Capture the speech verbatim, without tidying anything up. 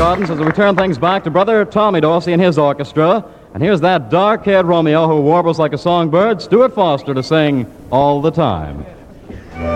Gardens as we turn things back to Brother Tommy Dorsey and his orchestra. And here's that dark-haired Romeo who warbles like a songbird, Stuart Foster, to sing All the Time.